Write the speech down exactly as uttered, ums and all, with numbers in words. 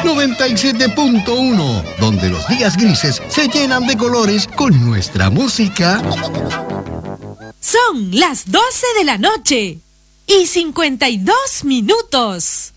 noventa y siete punto uno, donde los días grises se llenan de colores con nuestra música. Son las doce de la noche y cincuenta y dos minutos.